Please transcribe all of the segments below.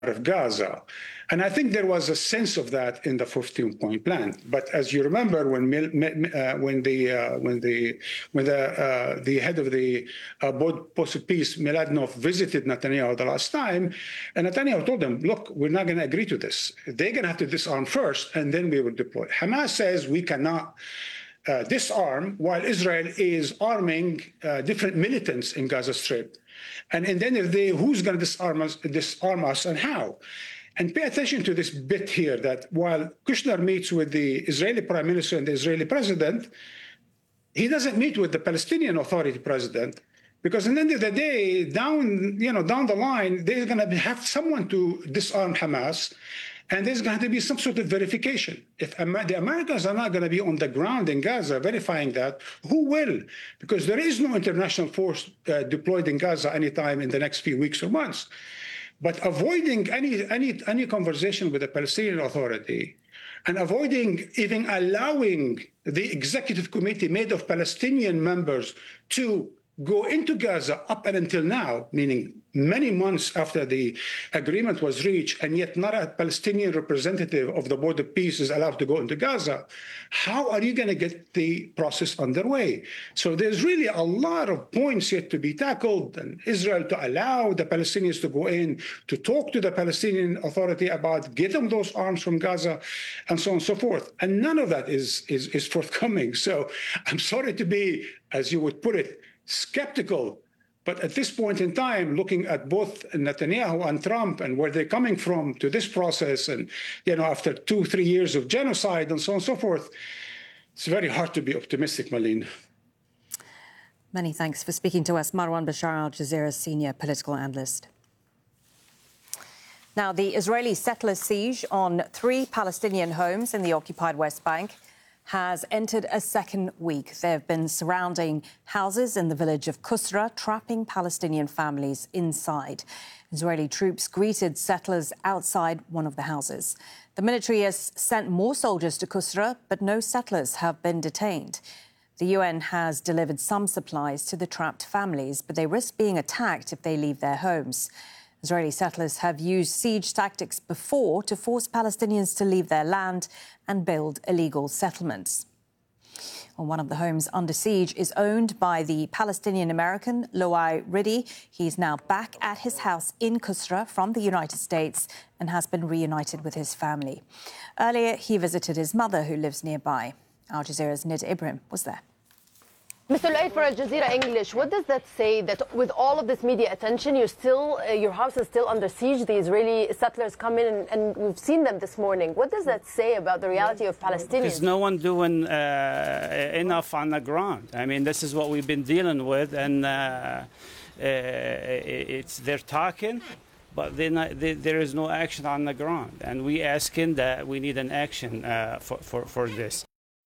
of Gaza. And I think there was a sense of that in the 15-point plan. But as you remember, when the head of the post of peace, Miladnov, visited Netanyahu the last time, and Netanyahu told them, look, we're not going to agree to this. They're going to have to disarm first, and then we will deploy. Hamas says we cannot disarm while Israel is arming different militants in Gaza Strip. And at the end of the day, who's going to disarm us and how? And pay attention to this bit here that while Kushner meets with the Israeli prime minister and the Israeli president, he doesn't meet with the Palestinian Authority president, because at the end of the day, down the line, they're going to have someone to disarm Hamas, and there's going to be some sort of verification. If the Americans are not going to be on the ground in Gaza verifying that, who will? Because there is no international force deployed in Gaza anytime in the next few weeks or months. But avoiding any conversation with the Palestinian Authority and avoiding even allowing the executive committee made of Palestinian members to go into Gaza up and until now, meaning many months after the agreement was reached, and yet not a Palestinian representative of the Board of Peace is allowed to go into Gaza, how are you going to get the process underway? So there's really a lot of points yet to be tackled, and Israel to allow the Palestinians to go in, to talk to the Palestinian Authority about getting those arms from Gaza, and so on and so forth. And none of that is forthcoming. So I'm sorry to be, as you would put it, skeptical, but at this point in time, looking at both Netanyahu and Trump and where they're coming from to this process, and after 2-3 years of genocide and so on and so forth, it's very hard to be optimistic, Malin. Many thanks for speaking to us, Marwan Bashar, Al Jazeera's senior political analyst. Now, the Israeli settler siege on 3 Palestinian homes in the occupied West Bank has entered a second week. They have been surrounding houses in the village of Kusra, trapping Palestinian families inside. Israeli troops greeted settlers outside one of the houses. The military has sent more soldiers to Kusra, but no settlers have been detained. The UN has delivered some supplies to the trapped families, but they risk being attacked if they leave their homes. Israeli settlers have used siege tactics before to force Palestinians to leave their land and build illegal settlements. Well, one of the homes under siege is owned by the Palestinian-American Loai Riddy. He's now back at his house in Kusra from the United States and has been reunited with his family. Earlier, he visited his mother, who lives nearby. Al Jazeera's Nid Ibrahim was there. Mr. Loai, for Al Jazeera English, what does that say, that with all of this media attention, your house is still under siege? The Israeli settlers come in, and we've seen them this morning. What does that say about the reality of Palestinians? There's no one doing enough on the ground. I mean, this is what we've been dealing with, and they're talking, but there is no action on the ground. And we asking that we need an action for this.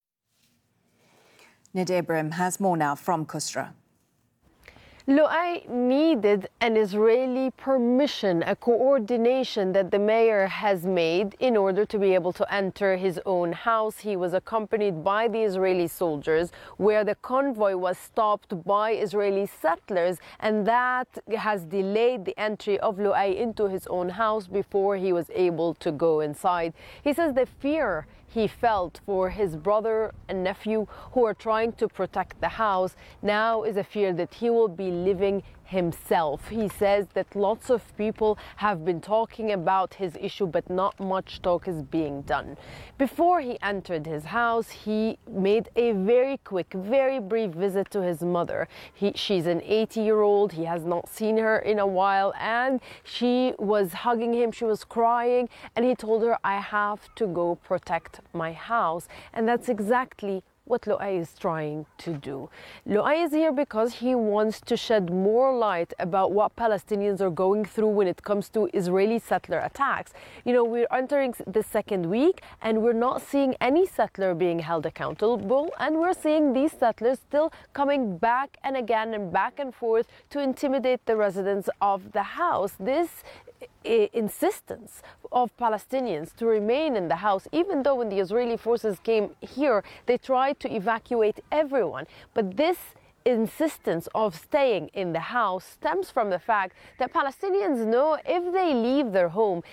Nid Ibrahim has more now from Kusra. Loai needed an Israeli permission, a coordination that the mayor has made in order to be able to enter his own house. He was accompanied by the Israeli soldiers, where the convoy was stopped by Israeli settlers, and that has delayed the entry of Loai into his own house before he was able to go inside. He says the fear he felt for his brother and nephew who are trying to protect the house now is a fear that he will be living himself. He says that lots of people have been talking about his issue, but not much talk is being done. Before he entered his house, he made a very quick, very brief visit to his mother. She's an 80-year-old. He has not seen her in a while, and she was hugging him. She was crying, and he told her, I have to go protect my house. And that's exactly what Loai is trying to do. Loai is here because he wants to shed more light about what Palestinians are going through when it comes to Israeli settler attacks. We're entering the second week, and we're not seeing any settler being held accountable, and we're seeing these settlers still coming back and again and back and forth to intimidate the residents of the house. This insistence of Palestinians to remain in the house, even though when the Israeli forces came here, they tried to evacuate everyone. But this insistence of staying in the house stems from the fact that Palestinians know if they leave their home,